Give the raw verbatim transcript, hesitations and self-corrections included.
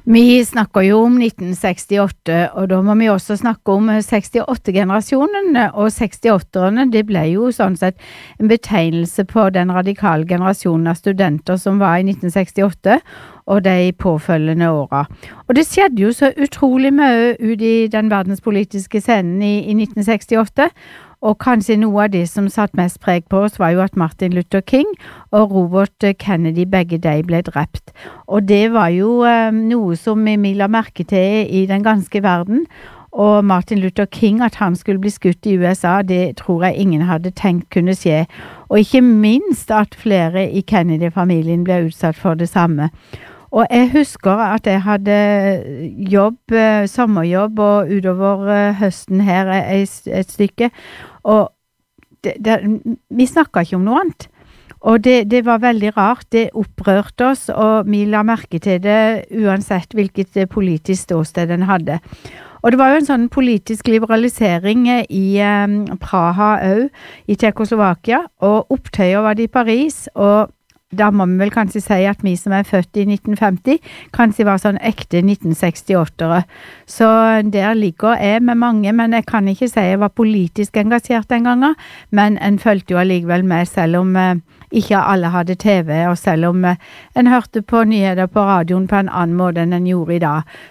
Vi snakker jo om nitten sekstiåtte, og da må vi også snakke om sekstiåtte-generasjonen, og sekstiåtterne, det ble jo sånn sett en betegnelse på den radikale generasjonen av studenter som var i nitten sekstiåtte, og de påfølgende åra. Og det skjedde jo så utrolig mye ut i den verdenspolitiske scenen i, i nitten sekstiåtte, og kanskje noe av det som satt mest preg på oss var jo at Martin Luther King og Robert Kennedy, begge de ble drept. Og det var jo eh, noe som vi la merke til i den ganske verden, og Martin Luther King, at han skulle bli skutt i U S A, det tror jeg ingen hadde tenkt kunne skje. Og ikke minst at flere i Kennedy-familien ble utsatt for det samme. Og jeg husker at jeg hadde jobb, sommerjobb, og utover høsten her et, et stykke, og det, det, vi snakket ikke om noe annet. Og det, det var veldig rart, det opprørte oss, og vi la merke til det uansett hvilket politisk ståsted den hadde. Og det var jo en sånn politisk liberalisering i um, Praha også, i Tjekkoslovakia, og opptøyer var det i Paris, og da må vi vel kanskje si at vi som er født i nitten femti, kanskje var sånn ekte nitten sekstiåttere. Så der ligger jeg med mange, men jeg kan ikke si jeg var politisk engasjert den gangen, men en følte jo allikevel med, selv om eh, ikke alle hadde T V, og selv om eh, en hørte på nyheter på radioen på en annen måte enn en gjorde i dag,